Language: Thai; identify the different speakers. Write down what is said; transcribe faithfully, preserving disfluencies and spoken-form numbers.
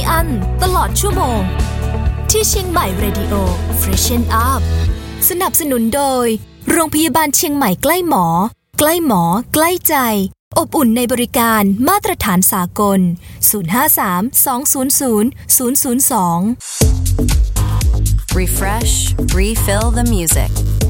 Speaker 1: อั้นตลอดชั่วโมงที่เชียงใหม่ Radio Freshen Up สนับสนุนโดยโรงพยาบาลเชียงใหม่ใกล้หมอใกล้หมอใกล้ใจอบอุ่นในบริการมาตรฐานสากลศูนย์ ห้า สาม สอง ศูนย์ ศูนย์ ศูนย์ ศูนย์ สอง
Speaker 2: Refresh, refill the music